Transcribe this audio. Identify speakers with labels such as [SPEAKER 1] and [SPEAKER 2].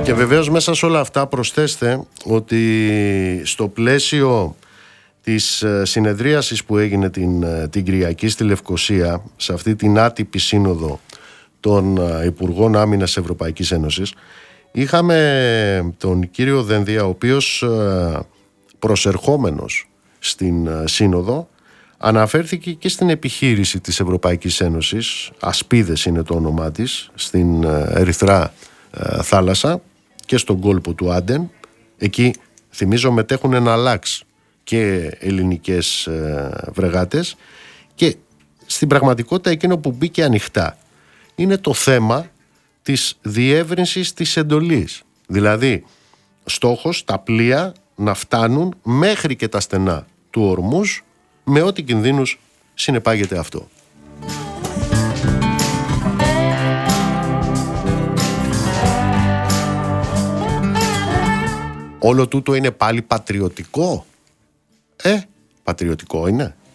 [SPEAKER 1] Και βεβαίως μέσα σε όλα αυτά προσθέστε ότι στο πλαίσιο της συνεδρίασης που έγινε την Κυριακή στη Λευκοσία, σε αυτή την άτυπη σύνοδο των Υπουργών Άμυνας Ευρωπαϊκής Ένωσης, είχαμε τον κύριο Δένδια, ο οποίος προσερχόμενος στην σύνοδο αναφέρθηκε και στην επιχείρηση της Ευρωπαϊκής Ένωσης, Ασπίδες είναι το όνομά της, στην Ερυθρά θάλασσα και στον κόλπο του Άντεν. Εκεί θυμίζω μετέχουν εναλλάξ και ελληνικές βρεγάτες, και στην πραγματικότητα εκείνο που μπήκε ανοιχτά είναι το θέμα της διεύρυνσης της εντολής. Δηλαδή στόχος τα πλοία να φτάνουν μέχρι και τα στενά του Ορμούζ, με ό,τι κινδύνους συνεπάγεται αυτό. Όλο τούτο είναι πάλι πατριωτικό. Πατριωτικό είναι.